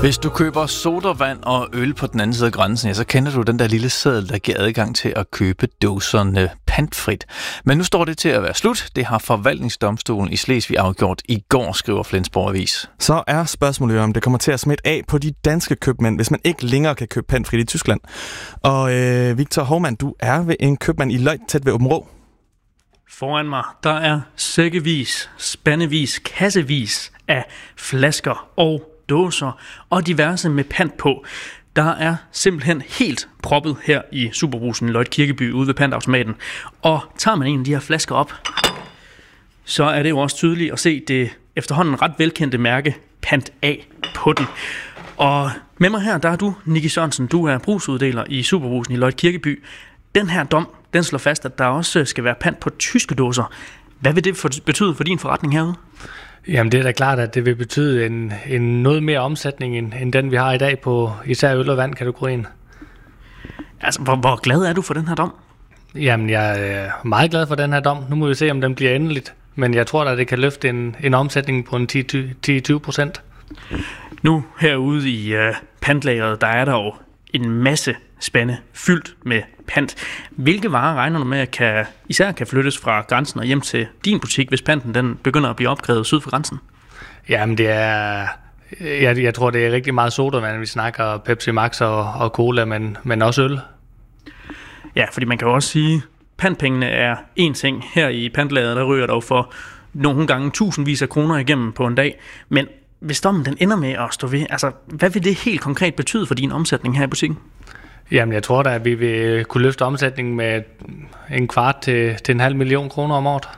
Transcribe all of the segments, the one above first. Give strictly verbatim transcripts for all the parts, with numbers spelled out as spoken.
Hvis du køber sodavand og øl på den anden side af grænsen, ja, så kender du den der lille seddel, der giver adgang til at købe dåserne pantfrit. Men nu står det til at være slut. Det har forvaltningsdomstolen i Slesvig afgjort i går, skriver Flensborg Avis. Så er spørgsmålet, om det kommer til at smitte af på de danske købmænd, hvis man ikke længere kan købe pantfrit i Tyskland. Og øh, Victor Hovmand, du er ved en købmand i Løjt tæt ved Aabenraa. Foran mig, der er sækkevis, spandevis, kassevis af flasker og dåser og diverse med pant på. Der er simpelthen helt proppet her i Superbrugsen Løjt Kirkeby ude ved pantautomaten. Og tager man en af de her flasker op, så er det jo også tydeligt at se det efterhånden ret velkendte mærke Pant A på den. Og med mig her, der er du, Nicky Sørensen. Du er brugsuddeler i Superbrugsen i Løjt Kirkeby. Den her dom, den slår fast, at der også skal være pant på tyske dåser. Hvad vil det for, betyde for din forretning herude? Jamen det er da klart, at det vil betyde en, en noget mere omsætning, end, end den vi har i dag på især øl- og vand-kategorien. Altså, hvor, hvor glad er du for den her dom? Jamen jeg er meget glad for den her dom. Nu må vi se, om den bliver endeligt. Men jeg tror da, det kan løfte en, en omsætning på en ti til tyve procent. Nu herude i uh, pantlageret, der er der jo en masse spande fyldt med pant. Hvilke varer regner du med, at kan, især kan flyttes fra grænsen og hjem til din butik, hvis panten den begynder at blive opkrævet syd for grænsen? Jamen det er, jeg, jeg tror det er rigtig meget sodavand, vi snakker Pepsi Max og, og Cola, men, men også øl. Ja, fordi man kan jo også sige, pantpengene er én ting. Her i pantlageret, der ryger der jo for nogle gange tusindvis af kroner igennem på en dag. Men hvis dommen den ender med at stå ved, altså hvad vil det helt konkret betyde for din omsætning her i butikken? Jamen jeg tror da, at vi vil kunne løfte omsætningen med en kvart til, til en halv million kroner om året.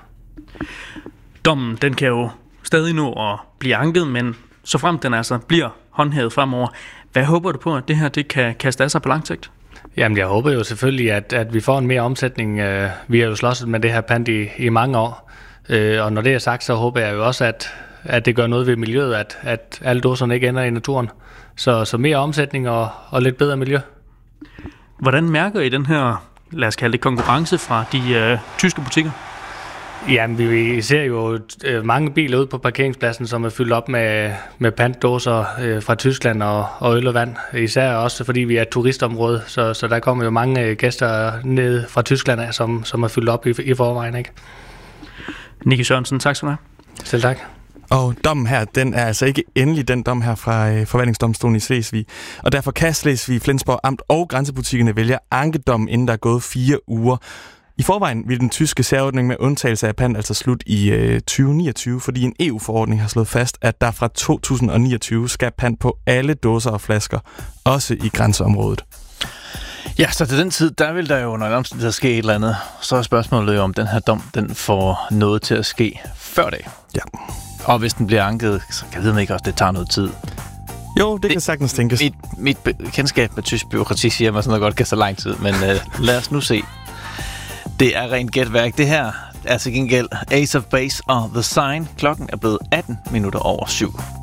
Dommen den kan jo stadig nå at blive anket, men så frem den altså bliver håndhævet fremover. Hvad håber du på, at det her det kan kaste af sig på lang sigt? Jamen jeg håber jo selvfølgelig, at, at vi får en mere omsætning. Vi har jo slåsset med det her pant i, i mange år, og når det er sagt, så håber jeg jo også, at, at det gør noget ved miljøet, at, at alle dåserne ikke ender i naturen. Så, så mere omsætning og, og lidt bedre miljø. Hvordan mærker I den her, lad os kalde det, konkurrence fra de øh, tyske butikker? Jamen, vi ser jo øh, mange biler ude på parkeringspladsen, som er fyldt op med, med pantdåser øh, fra Tyskland og, og øl og vand. Især også, fordi vi er et turistområde, så, så der kommer jo mange øh, gæster ned fra Tyskland, som, som er fyldt op i, i forvejen, ikke? Nicky Sørensen, tak skal du have. Selv tak. Og dommen her, den er altså ikke endelig, den dom her fra øh, forvaltningsdomstolen i Slesvig. Og derfor kan Slesvig, Flensborg Amt og grænsebutikkerne vælge ankedommen, inden der er gået fire uger. I forvejen vil den tyske særordning med undtagelse af pant altså slut i øh, tyve niogtyve, fordi en E U-forordning har slået fast, at der fra to tusind niogtyve skal pant på alle dåser og flasker, også i grænseområdet. Ja, så til den tid, der vil der jo under omstændigheder ske et eller andet. Så er spørgsmålet jo, om den her dom, den får noget til at ske før det. Ja. Og hvis den bliver anket, så kan jeg vide ikke også, det tager noget tid. Jo, det, det kan sagtens tænkes. Mit, mit kendskab med tysk byråkrati siger mig sådan noget godt kan så lang tid, men uh, lad os nu se. Det er rent gætværk. Det her er til gengæld Ace of Base og The Sign. Klokken er blevet atten minutter over syv.